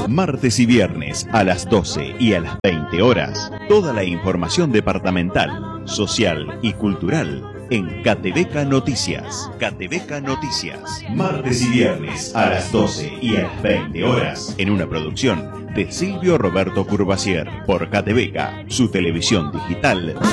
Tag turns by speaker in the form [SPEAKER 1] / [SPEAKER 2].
[SPEAKER 1] Martes y viernes a las 12 y a las 20 horas, toda la información departamental, social y cultural en Catebeca Noticias. Catebeca Noticias. Martes y viernes a las 12 y a las 20 horas, en una producción de Silvio Roberto Curvacier por Catebeca, su televisión digital.